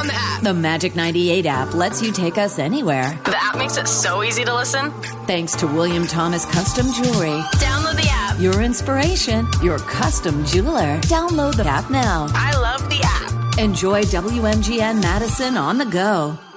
on the app. The Magic 98 app lets you take us anywhere. The app makes it so easy to listen. Thanks to William Thomas Custom Jewelry. Download the app. Your inspiration, your custom jeweler. Download the app now. I love the app. Enjoy WMGN Madison on the go.